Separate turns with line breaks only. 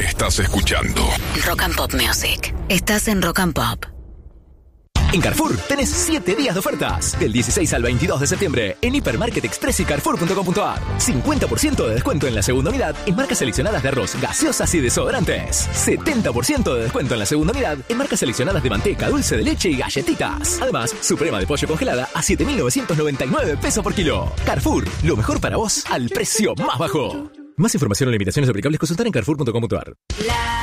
Estás escuchando
Rock and Pop Music. Estás en Rock and Pop.
En Carrefour tenés 7 días de ofertas. Del 16 al 22 de septiembre en Hipermarket Express y Carrefour.com.ar. 50% de descuento en la segunda unidad en marcas seleccionadas de arroz, gaseosas y desodorantes. 70% de descuento en la segunda unidad en marcas seleccionadas de manteca, dulce de leche y galletitas. Además, suprema de pollo congelada a 7.999 pesos por kilo. Carrefour, lo mejor para vos al precio más bajo. Más información o limitaciones aplicables consultar en Carrefour.com.ar.